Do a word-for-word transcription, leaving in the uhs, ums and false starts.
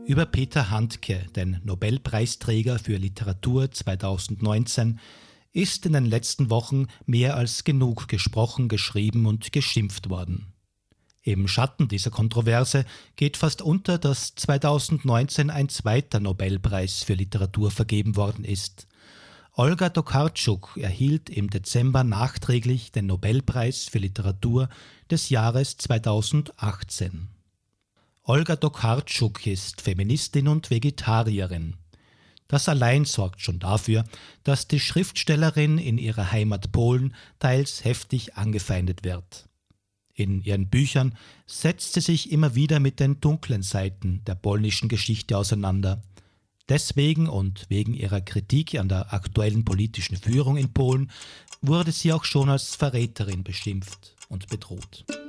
Über Peter Handke, den Nobelpreisträger für Literatur zweitausendneunzehn, ist in den letzten Wochen mehr als genug gesprochen, geschrieben und geschimpft worden. Im Schatten dieser Kontroverse geht fast unter, dass zweitausendneunzehn ein zweiter Nobelpreis für Literatur vergeben worden ist. Olga Tokarczuk erhielt im Dezember nachträglich den Nobelpreis für Literatur des Jahres zweitausendachtzehn. Olga Tokarczuk ist Feministin und Vegetarierin. Das allein sorgt schon dafür, dass die Schriftstellerin in ihrer Heimat Polen teils heftig angefeindet wird. In ihren Büchern setzt sie sich immer wieder mit den dunklen Seiten der polnischen Geschichte auseinander. Deswegen und wegen ihrer Kritik an der aktuellen politischen Führung in Polen wurde sie auch schon als Verräterin beschimpft und bedroht.